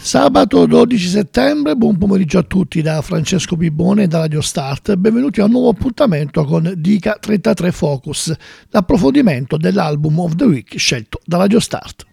Sabato 12 settembre, buon pomeriggio a tutti da Francesco Bibone e da Radio Start. Benvenuti a un nuovo appuntamento con Dica 33 Focus, l'approfondimento dell'album of the week scelto da Radio Start.